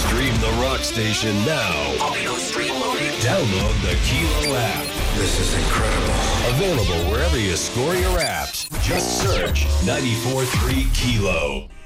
Stream the rock station now. Audio stream loaded. Download the Kilo app. This is incredible. Available wherever you score your apps. Just search 94.3 Kilo.